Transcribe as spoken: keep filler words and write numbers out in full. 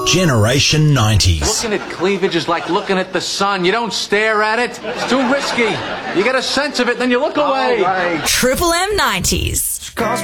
Generation nineties. Looking at cleavage is like looking at the sun. You don't stare at it. It's too risky. You get a sense of it, then you look away. Triple M nineties.